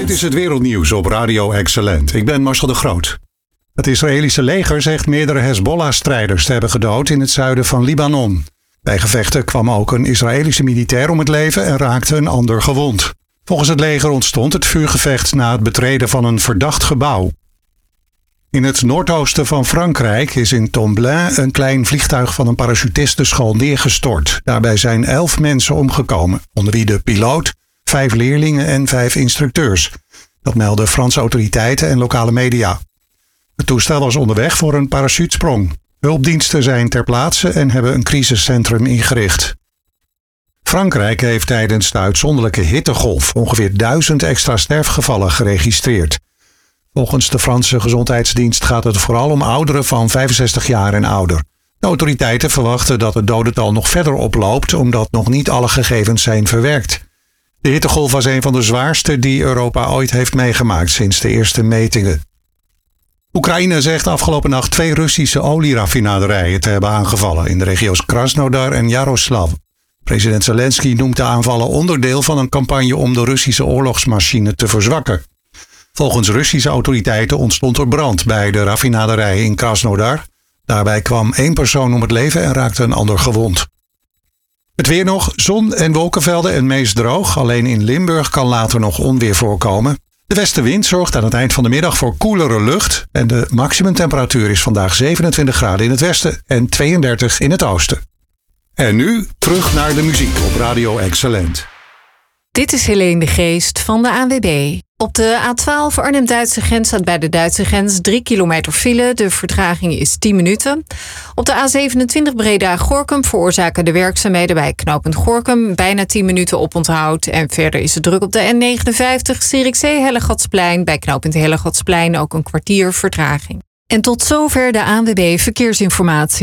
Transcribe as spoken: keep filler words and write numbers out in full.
Dit is het wereldnieuws op Radio Excellent. Ik ben Marcel de Groot. Het Israëlische leger zegt meerdere Hezbollah-strijders te hebben gedood in het zuiden van Libanon. Bij gevechten kwam ook een Israëlische militair om het leven en raakte een ander gewond. Volgens het leger ontstond het vuurgevecht na het betreden van een verdacht gebouw. In het noordoosten van Frankrijk is in Tomblain een klein vliegtuig van een parachutistenschool neergestort. Daarbij zijn elf mensen omgekomen, onder wie de piloot, vijf leerlingen en vijf instructeurs. Dat melden Franse autoriteiten en lokale media. Het toestel was onderweg voor een parachutesprong. Hulpdiensten zijn ter plaatse en hebben een crisiscentrum ingericht. Frankrijk heeft tijdens de uitzonderlijke hittegolf ongeveer duizend extra sterfgevallen geregistreerd. Volgens de Franse gezondheidsdienst gaat het vooral om ouderen van vijfenzestig jaar en ouder. De autoriteiten verwachten dat het dodental nog verder oploopt omdat nog niet alle gegevens zijn verwerkt. De hittegolf was een van de zwaarste die Europa ooit heeft meegemaakt sinds de eerste metingen. Oekraïne zegt afgelopen nacht twee Russische olieraffinaderijen te hebben aangevallen in de regio's Krasnodar en Jaroslav. President Zelensky noemt de aanvallen onderdeel van een campagne om de Russische oorlogsmachine te verzwakken. Volgens Russische autoriteiten ontstond er brand bij de raffinaderij in Krasnodar. Daarbij kwam één persoon om het leven en raakte een ander gewond. Het weer nog, zon en wolkenvelden en meest droog. Alleen in Limburg kan later nog onweer voorkomen. De westenwind zorgt aan het eind van de middag voor koelere lucht. En de maximumtemperatuur is vandaag zevenentwintig graden in het westen en tweeëndertig in het oosten. En nu terug naar de muziek op Radio Excellent. Dit is Helene de Geest van de A N W B. Op de A twaalf Arnhem-Duitse grens staat bij de Duitse grens drie kilometer file. De vertraging is tien minuten. Op de A zevenentwintig Breda-Gorinchem veroorzaken de werkzaamheden bij knooppunt Gorinchem bijna tien minuten oponthoud. En verder is het druk op de N negenenvijftig Zierikzee-Hellegatsplein. Bij knooppunt Hellegatsplein ook een kwartier vertraging. En tot zover de A N W B Verkeersinformatie.